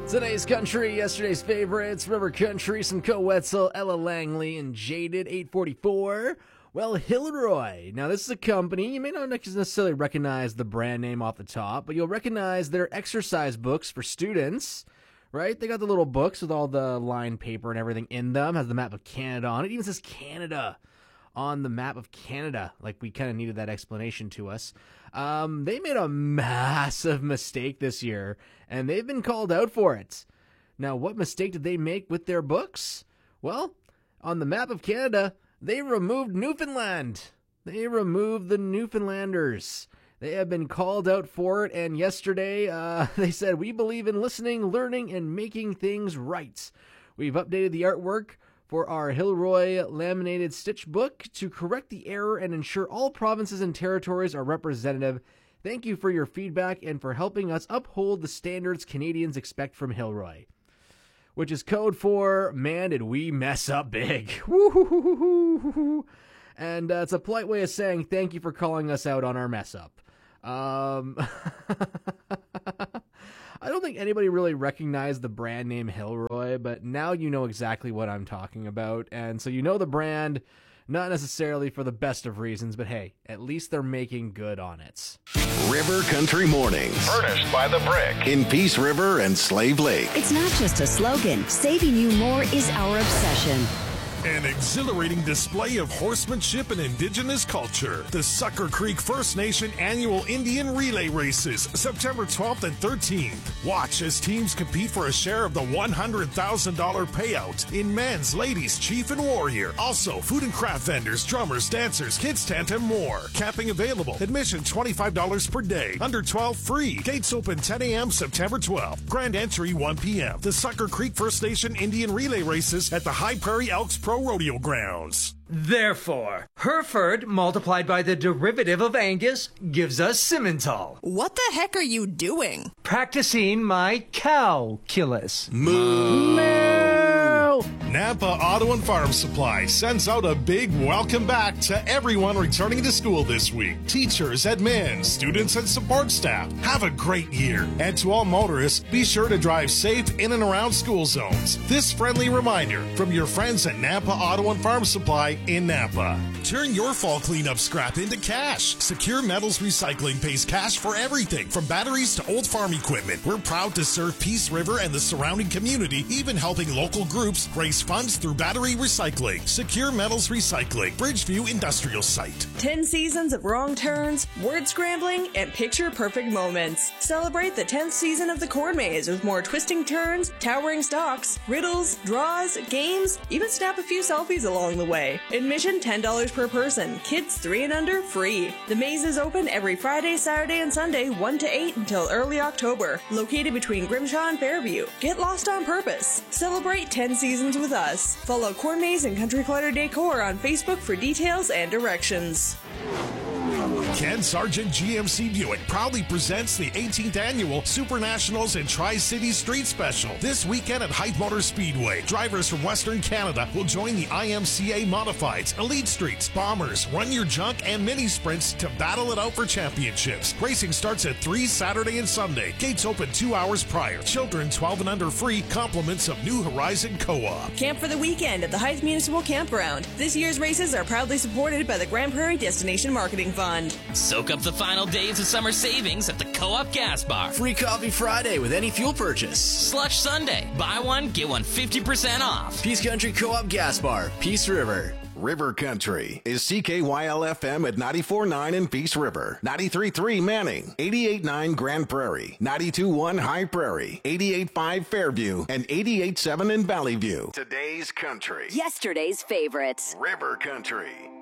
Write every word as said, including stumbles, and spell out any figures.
Today's country, yesterday's favorites, River Country, Simcoe Wetzel, Ella Langley, and Jaded, eight forty-four. Well, Hilroy. Now, this is a company. You may not necessarily recognize the brand name off the top, but you'll recognize their exercise books for students, right? They got the little books with all the lined paper and everything in them. Has the map of Canada on it. It even says Canada on the map of Canada. Like, we kind of needed that explanation to us. Um, they made a massive mistake this year, and they've been called out for it. Now, what mistake did they make with their books? Well, on the map of Canada, they removed Newfoundland. They removed the Newfoundlanders. They have been called out for it, and yesterday uh, they said, "We believe in listening, learning, and making things right. We've updated the artwork for our Hilroy laminated stitch book to correct the error and ensure all provinces and territories are representative. Thank you for your feedback and for helping us uphold the standards Canadians expect from Hilroy." Which is code for, man, did we mess up big. Woo-hoo-hoo-hoo-hoo-hoo. And uh, it's a polite way of saying thank you for calling us out on our mess up. Um, I don't think anybody really recognized the brand name Hilroy, but now you know exactly what I'm talking about. And so you know the brand, not necessarily for the best of reasons, but hey, at least they're making good on it. River Country Mornings. Furnished by The Brick. In Peace River and Slave Lake. It's not just a slogan. Saving you more is our obsession. An exhilarating display of horsemanship and indigenous culture. The Sucker Creek First Nation Annual Indian Relay Races, September twelfth and thirteenth. Watch as teams compete for a share of the one hundred thousand dollars payout in men's, ladies, chief, and warrior. Also, food and craft vendors, drummers, dancers, kids tent, and more. Camping available. Admission twenty-five dollars per day. Under twelve free. Gates open ten a.m. September twelfth. Grand entry one p.m. The Sucker Creek First Nation Indian Relay Races at the High Prairie Elks Pro Rodeo Grounds. Therefore, Hereford multiplied by the derivative of Angus gives us Simmental. What the heck are you doing? Practicing my calculus. Moo. Napa Auto and Farm Supply sends out a big welcome back to everyone returning to school this week. Teachers, admin, students, and support staff, have a great year. And to all motorists, be sure to drive safe in and around school zones. This friendly reminder from your friends at Napa Auto and Farm Supply in Napa. Turn your fall cleanup scrap into cash. Secure Metals Recycling pays cash for everything from batteries to old farm equipment. We're proud to serve Peace River and the surrounding community, even helping local groups raise funds through battery recycling. Secure Metals Recycling, Bridgeview Industrial Site. Ten seasons of wrong turns, word scrambling, and picture-perfect moments. Celebrate the tenth season of the Corn Maze with more twisting turns, towering stalks, riddles, draws, games, even snap a few selfies along the way. Admission ten dollars per person. Kids three and under free. The maze is open every Friday, Saturday, and Sunday, one to eight until early October. Located between Grimshaw and Fairview. Get lost on purpose. Celebrate ten seasons with us. Follow Corn Maze and Country Clutter Decor on Facebook for details and directions. Ken Sargent G M C Buick proudly presents the eighteenth Annual Super Nationals and Tri-City Street Special this weekend at Hythe Motor Speedway. Drivers from Western Canada will join the I M C A Modifieds, Elite Streets, Bombers, Run Your Junk, and Mini Sprints to battle it out for championships. Racing starts at three Saturday and Sunday. Gates open two hours prior. Children twelve and under free. Compliments of New Horizon Co-op. Camp for the weekend at the Hythe Municipal Campground. This year's races are proudly supported by the Grand Prairie Destination Marketing Fund. Soak up the final days of summer savings at the Co-op Gas Bar. Free coffee Friday with any fuel purchase. Slush Sunday. Buy one, get one fifty percent off. Peace Country Co-op Gas Bar, Peace River. River Country is C K Y L F M at ninety-four point nine in Peace River, ninety-three point three Manning, eighty-eight point nine Grand Prairie, ninety-two point one High Prairie, eighty-eight point five Fairview, and eighty-eight point seven in Valley View. Today's country. Yesterday's favorites. River Country.